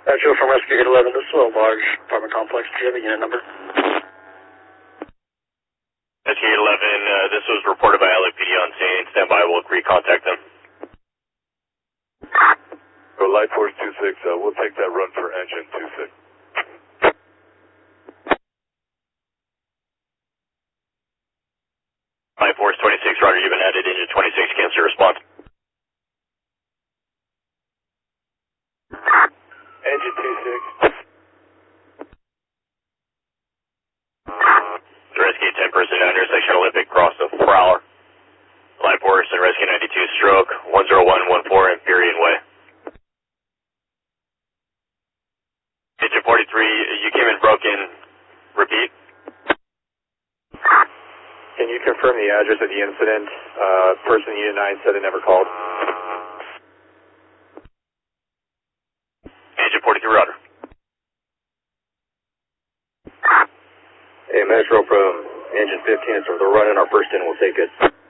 Metro from Rescue 811, this is a large apartment complex. Do you have a unit number? Rescue 811, this was reported by LAPD on scene. Stand by, we'll recontact them. So Light Force 26, we'll take that run for engine 26. Light Force 26, Roger, you've been added. Engine 26, cancel your response. Engine 26. The Rescue 10 person down intersection Olympic, cross the 4 hour. Light Force and Rescue 92, stroke 10114 Empyrean Way. Engine 43, you came in broken. Repeat. Can you confirm the address of the incident? Person in Unit 9 said they never called. Engine 43, Roger. Hey, Metro from Engine 15, so they're running our first in, we'll take it.